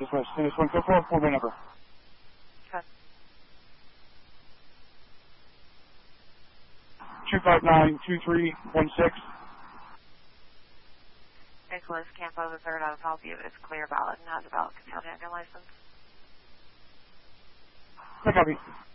Dismiss. This one, go for my number. Okay. 259-2316. Nicholas Campo the third out of Bellevue is clear ballot and has a valid concealed handgun license. I copy.